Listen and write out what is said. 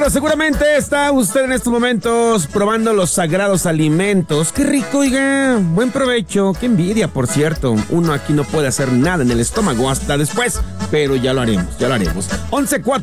seguramente está usted en estos momentos probando los sagrados alimentos. ¡Qué rico, oiga! Buen provecho. ¡Qué envidia, por cierto! Uno aquí no puede hacer nada en el estómago hasta después, pero ya lo haremos. 11:04